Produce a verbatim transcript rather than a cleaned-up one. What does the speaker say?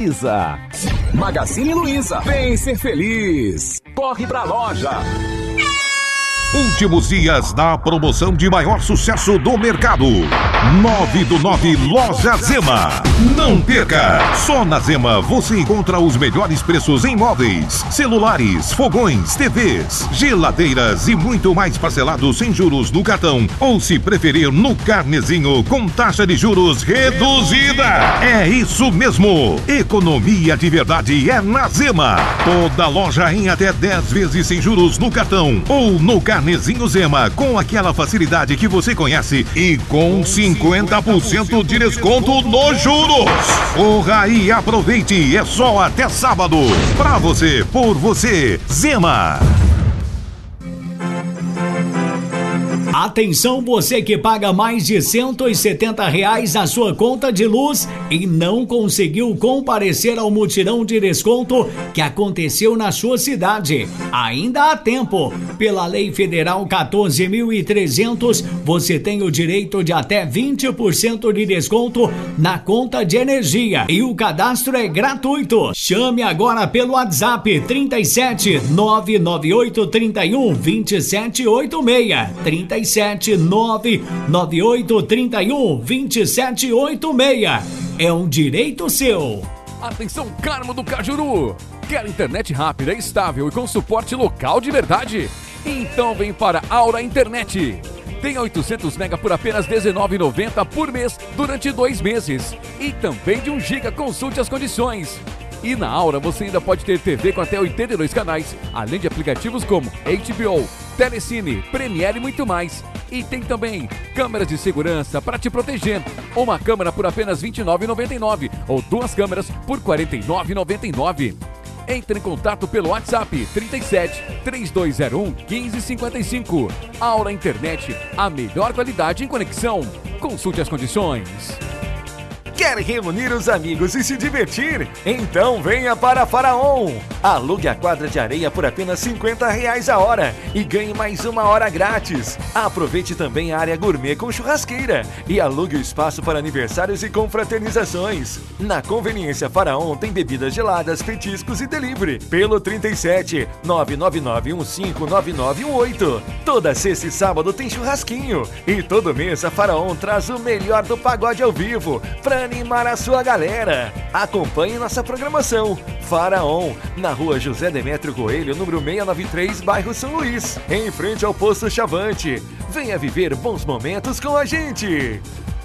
Luiza. Magazine Luiza. Vem ser feliz. Corre pra loja. Últimos dias da promoção de maior sucesso do mercado. nove do nove Loja Zema. Não perca! Só na Zema você encontra os melhores preços em móveis, celulares, fogões, T Vs, geladeiras e muito mais parcelados sem juros no cartão ou, se preferir, no carnezinho com taxa de juros reduzida. É isso mesmo! Economia de verdade é na Zema. Toda loja em até dez vezes sem juros no cartão ou no carnezinho Zema, com aquela facilidade que você conhece e com cinquenta por cento de desconto nos juros. Corra e aproveite, é só até sábado. Pra você, por você, Zema. Atenção, você que paga mais de cento e setenta reais na sua conta de luz e não conseguiu comparecer ao mutirão de desconto que aconteceu na sua cidade. Ainda há tempo. Pela Lei Federal quatorze mil e trezentos, você tem o direito de até vinte por cento de desconto na conta de energia e o cadastro é gratuito. Chame agora pelo WhatsApp trinta e sete, nove nove oito, trinta e um, vinte e sete oitenta e seis. trinta e sete, nove nove oito, trinta e um, vinte e sete oitenta e seis. É um direito seu. Atenção, Carmo do Cajuru! Quer internet rápida, estável e com suporte local de verdade? Então vem para Aura Internet. Tem oitocentos mega por apenas dezenove reais e noventa centavos por mês durante dois meses. E também de um giga, consulte as condições. E na Aura você ainda pode ter T V com até oitenta e dois canais, além de aplicativos como H B O, Telecine, Premiere e muito mais. E tem também câmeras de segurança para te proteger. Uma câmera por apenas vinte e nove reais e noventa e nove centavos ou duas câmeras por quarenta e nove reais e noventa e nove centavos. Entre em contato pelo WhatsApp trinta e sete, três dois zero um, quinze cinquenta e cinco. Aura Internet, a melhor qualidade em conexão. Consulte as condições. Quer reunir os amigos e se divertir? Então venha para Faraon! Alugue a quadra de areia por apenas cinquenta reais a hora e ganhe mais uma hora grátis. Aproveite também a área gourmet com churrasqueira e alugue o espaço para aniversários e confraternizações. Na Conveniência Faraon tem bebidas geladas, petiscos e delivery pelo trinta e sete, nove nove nove um cinco nove nove um oito. Toda sexta e sábado tem churrasquinho e todo mês a Faraon traz o melhor do pagode ao vivo para animar a sua galera. Acompanhe nossa programação. Faraon, na rua José Demétrio Coelho, número seiscentos e noventa e três, bairro São Luís, em frente ao Posto Chavante. Venha viver bons momentos com a gente.